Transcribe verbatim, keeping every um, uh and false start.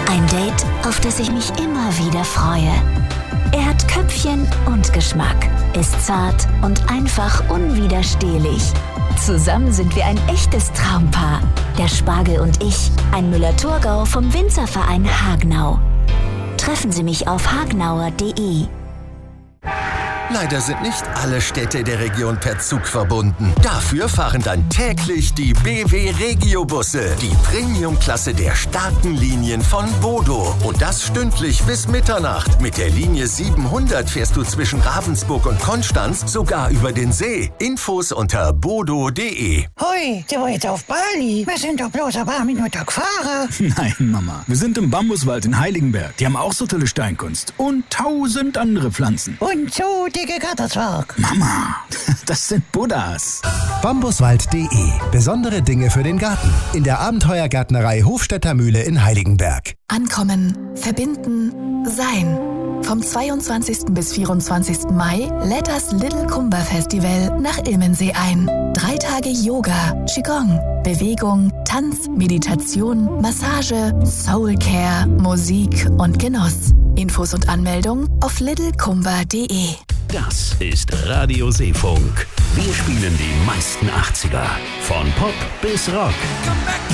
Ein Date, auf das ich mich immer wieder freue. Er hat Köpfchen und Geschmack, ist zart und einfach unwiderstehlich. Zusammen sind wir ein echtes Traumpaar. Der Spargel und ich, ein Müller-Thurgau vom Winzerverein Hagenau. Treffen Sie mich auf hagnauer punkt de. Leider sind nicht alle Städte der Region per Zug verbunden. Dafür fahren dann täglich die B W Regio-Busse, die Premium-Klasse der starken Linien von Bodo. Und das stündlich bis Mitternacht. Mit der Linie siebenhundert fährst du zwischen Ravensburg und Konstanz sogar über den See. Infos unter bodo punkt de. Hoi, der war jetzt auf Bali. Wir sind doch bloß ein paar Minuten gefahren. Nein, Mama. Wir sind im Bambuswald in Heiligenberg. Die haben auch so tolle Steinkunst. Und tausend andere Pflanzen. Und so dicke Gatterzwerg. Mama, das sind Buddhas. bambuswald punkt de. Besondere Dinge für den Garten. In der Abenteuergärtnerei Hofstädter Mühle in Heiligenberg. Ankommen, verbinden, sein. Vom zweiundzwanzigsten bis vierundzwanzigsten Mai lädt das Little Kumba Festival nach Ilmensee ein. Drei Tage Yoga, Qigong, Bewegung, Tanz, Meditation, Massage, Soulcare, Musik und Genuss. Infos und Anmeldung auf little kumba punkt de. Das ist Radio Seefunk. Wir spielen die meisten achtziger. Von Pop bis Rock.